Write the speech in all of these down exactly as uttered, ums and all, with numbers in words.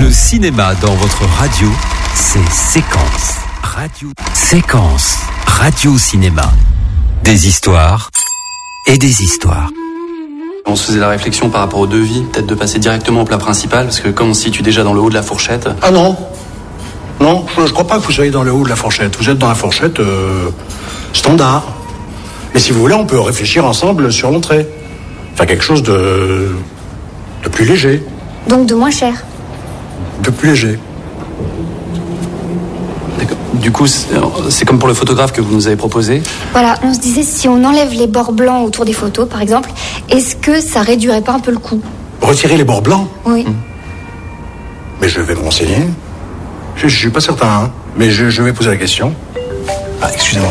Le cinéma dans votre radio, c'est Séquence. Radio. Séquence. Radio cinéma. Des histoires et des histoires. On se faisait la réflexion par rapport au devis, peut-être de passer directement au plat principal, parce que comme on se situe déjà dans le haut de la fourchette... Ah non, non, je ne crois pas que vous soyez dans le haut de la fourchette. Vous êtes dans la fourchette euh, standard. Mais si vous voulez, on peut réfléchir ensemble sur l'entrée. Faire quelque chose de, de plus léger. Donc de moins cher. De plus léger. D'accord. Du coup, c'est, c'est comme pour le photographe que vous nous avez proposé. Voilà, on se disait si on enlève les bords blancs autour des photos, par exemple, est-ce que ça réduirait pas un peu le coût? Retirer les bords blancs? Oui. Mmh. Mais je vais me renseigner. Je ne suis pas certain, hein. Mais je, je vais poser la question. Ah, excusez-moi.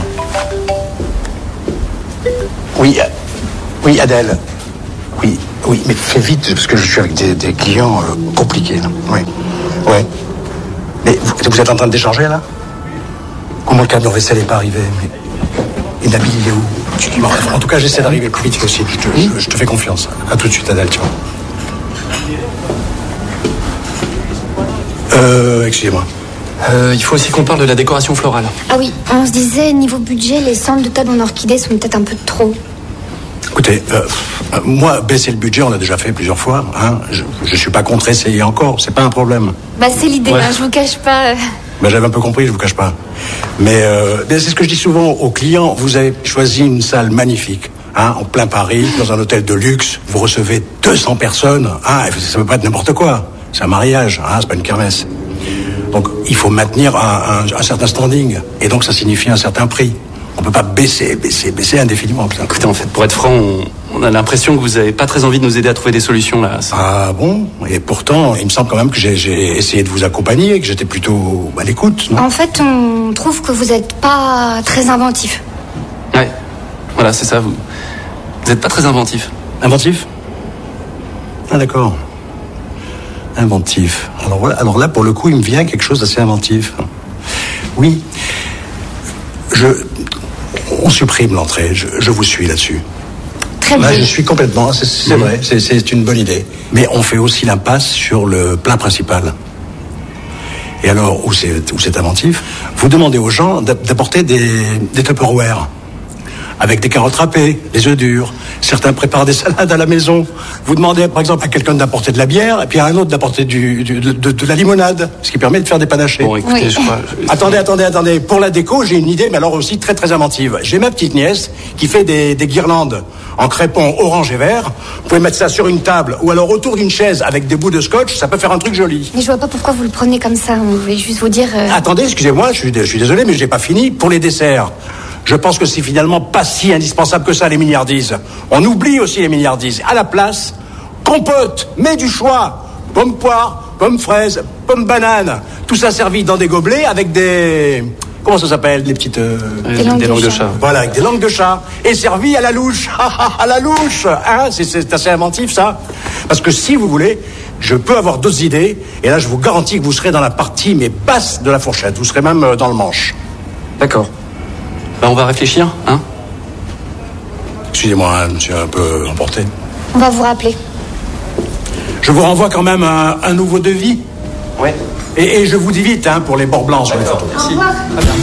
Oui, euh, oui, Adèle. Oui, oui, mais fais vite, parce que je suis avec des, des clients euh, compliqués, là. Oui, oui. Mais vous, vous êtes en train de décharger, là? Comment le camion vaisselle n'est pas arrivé? Mais... Et Nabil, il est où? Bon, en tout cas, j'essaie d'arriver le plus vite possible. Je te, je, je te fais confiance. À tout de suite, Adèle, tu vois. Euh, excusez-moi. Euh, il faut aussi qu'on parle de la décoration florale. Ah oui, on se disait, niveau budget, les centres de table en orchidées sont peut-être un peu trop. Écoutez, euh, euh, moi, baisser le budget, on l'a déjà fait plusieurs fois. Hein. Je ne suis pas contre essayer encore, c'est pas un problème. Bah c'est l'idée, Ouais. hein, je vous cache pas. euh. Ben, j'avais un peu compris, je vous cache pas. Mais euh, ben, c'est ce que je dis souvent aux clients. Vous avez choisi une salle magnifique, hein, en plein Paris, dans un hôtel de luxe. Vous recevez deux cents personnes. Hein, ça peut pas être n'importe quoi. C'est un mariage, hein, c'est pas une kermesse. Donc il faut maintenir un, un, un certain standing. Et donc ça signifie un certain prix. On peut pas baisser, baisser, baisser indéfiniment. Putain. Écoutez, en fait, pour être franc, on, on a l'impression que vous n'avez pas très envie de nous aider à trouver des solutions, là. C'est... Ah bon? Et pourtant, il me semble quand même que j'ai, j'ai essayé de vous accompagner, que j'étais plutôt à l'écoute, non? En fait, on trouve que vous êtes pas très inventif. Ouais, voilà, c'est ça, vous vous n'êtes pas très inventif. Inventif? Ah d'accord. Inventif. Alors voilà, alors là, pour le coup, il me vient quelque chose d'assez inventif. Oui. Je... On supprime l'entrée, je, je vous suis là-dessus. Très bien. Là, je suis complètement, c'est, c'est mmh. vrai, c'est, c'est une bonne idée. Mais on fait aussi l'impasse sur le plat principal. Et alors, où c'est, où c'est inventif, vous demandez aux gens d'apporter des, des Tupperware. Avec des carottes râpées, des œufs durs. Certains préparent des salades à la maison. Vous demandez, par exemple, à quelqu'un d'apporter de la bière, et puis à un autre d'apporter du, du, de, de, de la limonade, ce qui permet de faire des panachés. Bon, écoutez, Oui. je crois... Attendez, attendez, attendez. Pour la déco, j'ai une idée, mais alors aussi très, très inventive. J'ai ma petite nièce qui fait des, des guirlandes en crépon orange et vert. Vous pouvez mettre ça sur une table, ou alors autour d'une chaise avec des bouts de scotch, ça peut faire un truc joli. Mais je vois pas pourquoi vous le prenez comme ça. On voulait juste vous dire... euh, Attendez, excusez-moi, je suis, je suis désolé, mais j'ai pas fini. Pour les desserts, je pense que c'est finalement pas si indispensable que ça, les milliardises. On oublie aussi les milliardises. À la place, compote, mets du choix. Pomme poire, pomme fraise, pomme banane. Tout ça servi dans des gobelets avec des... Comment ça s'appelle? Des petites... euh, Euh, Des langues des de langues de chat. chat. Voilà, avec des langues de chat. Et servi à la louche. À la louche. Hein, c'est, c'est assez inventif, ça. Parce que si vous voulez, je peux avoir d'autres idées. Et là, je vous garantis que vous serez dans la partie, mais basse de la fourchette. Vous serez même euh, dans le manche. D'accord. Bah, on va réfléchir, hein. Excusez-moi, hein, je suis un peu emporté. On va vous rappeler. Je vous renvoie quand même un, un nouveau devis. Ouais. Et, et je vous dis vite, hein, pour les bords blancs sur les photos. Merci. Au revoir. Très bien.